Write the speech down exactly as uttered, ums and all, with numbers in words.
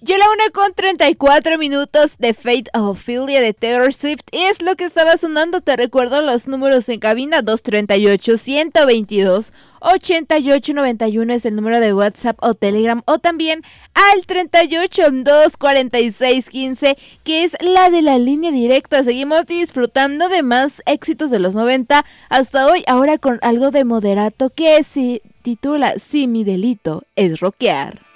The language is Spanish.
Ya la una con treinta y cuatro minutos de Fate of Ophelia de Taylor Swift es lo que estaba sonando. Te recuerdo los números en cabina: dos treinta y ocho, ciento veintidós, ochenta y ocho noventa y uno es el número de WhatsApp o Telegram, o también al treinta y ocho, dos cuarenta y seis, quince, que es la de la línea directa. Seguimos disfrutando de más éxitos de los noventa hasta hoy, ahora con algo de Moderato que se titula Si mi delito es rockear.